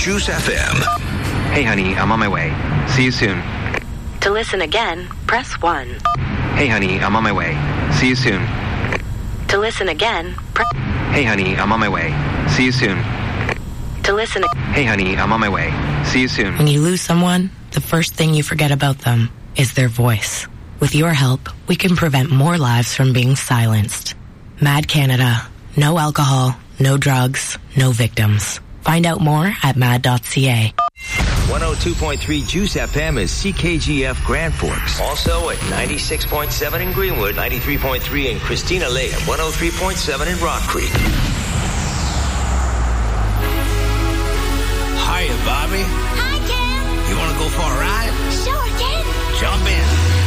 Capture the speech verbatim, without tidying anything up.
Juice F M. Hey, honey, I'm on my way. See you soon. To listen again, press one. Hey, honey, I'm on my way. See you soon. To listen again, press... Hey, honey, I'm on my way. See you soon. To listen... Hey, honey, I'm on my way. See you soon. When you lose someone, the first thing you forget about them is their voice. With your help, we can prevent more lives from being silenced. Mad Canada. No alcohol, no drugs, no victims. Find out more at mad dot c a. one oh two point three Juice F M is C K G F Grand Forks. Also at ninety-six point seven in Greenwood, ninety-three point three in Christina Lake, and one oh three point seven in Rock Creek. Hiya, Bobby. Hi, Ken. You want to go for a ride? Sure, Ken. Jump in.